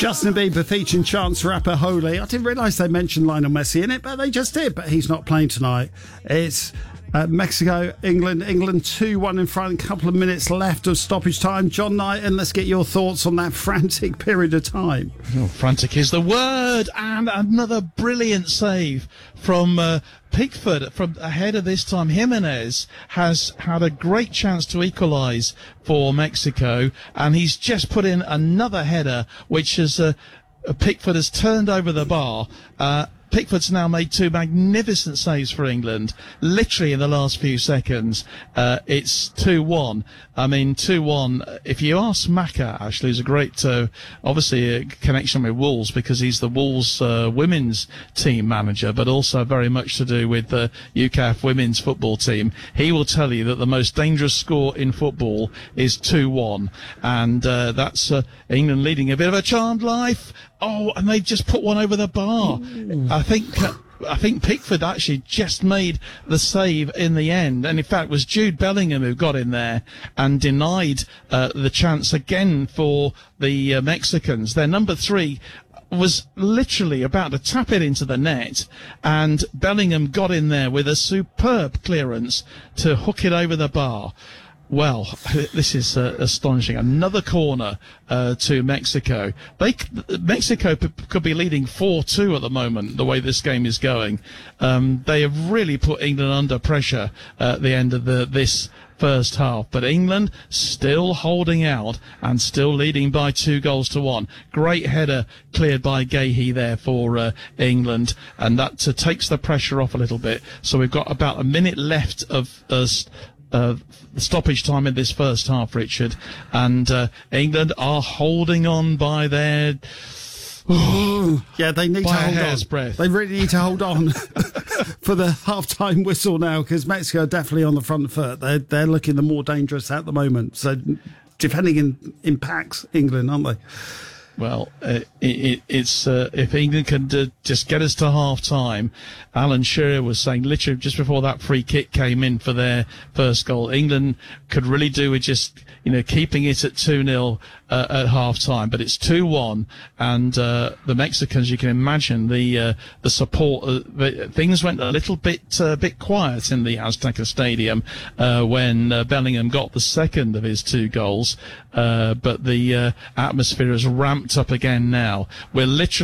Justin Bieber featuring Chance the Rapper Holy. I didn't realise they mentioned Lionel Messi in it, but they just did. But he's not playing tonight. It's Mexico, England. England 2-1 in front. A couple of minutes left of stoppage time. John Knighton, let's get your thoughts on that frantic period of time. Oh, frantic is the word. And another brilliant save from Pickford from ahead of this time. Jimenez has had a great chance to equalise for Mexico, and he's just put in another header, which is Pickford has turned over the bar. Pickford's now made two magnificent saves for England, literally in the last few seconds. It's 2-1. I mean, 2-1. If you ask Maka, actually, who's a great, obviously, a connection with Wolves because he's the Wolves women's team manager, but also very much to do with the UKF women's football team. He will tell you that the most dangerous score in football is 2-1. And that's England leading a bit of a charmed life. Oh, and they've just put one over the bar. I think Pickford actually just made the save in the end, and in fact it was Jude Bellingham who got in there and denied the chance again for the Mexicans. Their number 3 was literally about to tap it into the net, and Bellingham got in there with a superb clearance to hook it over the bar. Well, this is astonishing. Another corner to Mexico. Mexico could be leading 4-2 at the moment, the way this game is going. They have really put England under pressure at the end of this first half, but England still holding out and still leading by 2-1. Great header cleared by Gahey there for England, and that takes the pressure off a little bit. So we've got about a minute left of stoppage time in this first half, Richard, and England are holding on by their they need to hold on. Breath. They really need to hold on for the half-time whistle now, because Mexico are definitely on the front foot. They're looking the more dangerous at the moment. So defending impacts England, aren't they? Well, it's if England can just get us to half-time. Alan Shearer was saying literally just before that free kick came in for their first goal, England could really do with just keeping it at 2-0 at half-time. But it's 2-1, and the Mexicans, you can imagine the support. Things went a little bit quiet in the Azteca Stadium when Bellingham got the second of his 2 goals. But the atmosphere has ramped up again now. We're literally